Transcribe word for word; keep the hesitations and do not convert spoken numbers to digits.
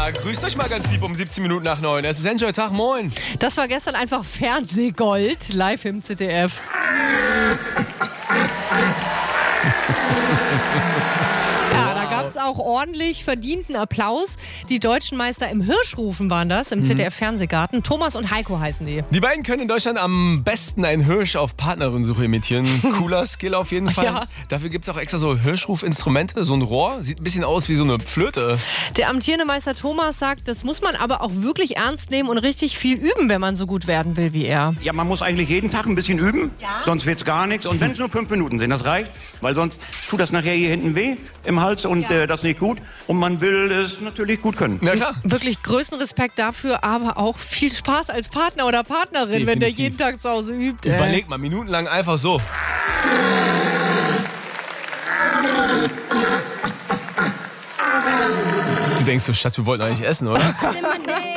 Ja, grüßt euch mal ganz lieb um siebzehn Minuten nach neun. Es ist Enjoy Tag, moin. Das war gestern einfach Fernsehgold, live im Z D F. Ja, da gab es auch ordentlich verdienten Applaus. Die deutschen Meister im Hirschrufen waren das, im Z D F-Fernsehgarten. Thomas und Heiko heißen die. Die beiden können in Deutschland am besten einen Hirsch auf Partnerin-Suche imitieren. Cooler Skill auf jeden Fall. Ja. Dafür gibt es auch extra so Hirschrufinstrumente, so ein Rohr. Sieht ein bisschen aus wie so eine Flöte. Der amtierende Meister Thomas sagt, das muss man aber auch wirklich ernst nehmen und richtig viel üben, wenn man so gut werden will wie er. Ja, man muss eigentlich jeden Tag ein bisschen üben, ja? Sonst wird's gar nichts. Und wenn es nur fünf Minuten sind, das reicht, weil sonst tut das nachher hier hinten weh im Hals und ja. äh, das nicht gut. Und man will es natürlich gut können. Ja, klar. Wirklich größten Respekt dafür, aber auch viel Spaß als Partner oder Partnerin, definitiv, wenn der jeden Tag zu Hause übt. Äh. Überleg mal, minutenlang einfach so. Du denkst so, Schatz, wir wollten eigentlich essen, oder?